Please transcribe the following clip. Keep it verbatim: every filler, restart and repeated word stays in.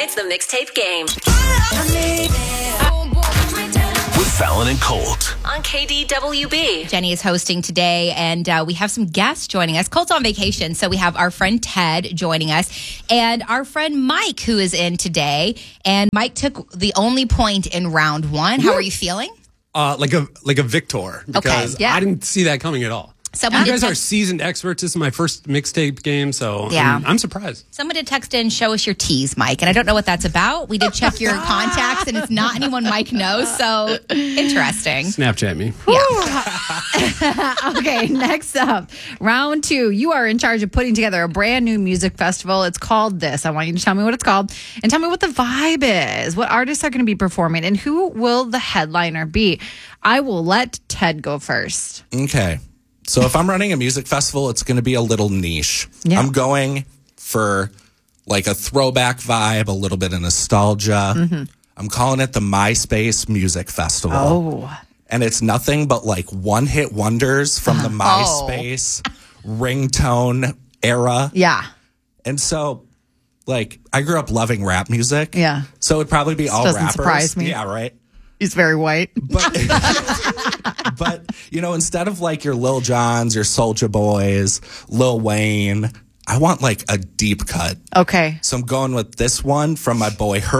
It's the Mixtape Game. With Fallon and Colt. On K D W B. Jenny is hosting today, and uh, we have some guests joining us. Colt's on vacation, so we have our friend Ted joining us, and our friend Mike, who is in today. And Mike took the only point in round one. How are you feeling? Uh, like a like a victor, because Okay, yeah. I didn't see that coming at all. Someone you guys did are text- seasoned experts. This is my first mixtape game, so Yeah. I'm, I'm surprised. Someone did text in, show us your teas, Mike. And I don't know what that's about. We did check your contacts, and it's not anyone Mike knows. So interesting. Snapchat me. Okay, next up, round two. You are in charge of putting together a brand new music festival. It's called this. I want you to tell me what it's called and tell me what the vibe is. What artists are going to be performing and who will the headliner be? I will let Ted go first. Okay. So if I'm running a music festival, it's going to be a little niche. Yeah. I'm going for like a throwback vibe, a little bit of nostalgia. Mm-hmm. I'm calling it the MySpace Music Festival. Oh. And it's nothing but like one hit wonders from the MySpace ringtone era. Yeah. And so, like, I grew up loving rap music. Yeah. So it'd probably be all doesn't rappers. surprise me. Yeah, right. He's very white. But, but, you know, instead of like your Lil Jons, your Soulja Boys, Lil Wayne, I want like a deep cut. Okay. So I'm going with this one from my boy, Her.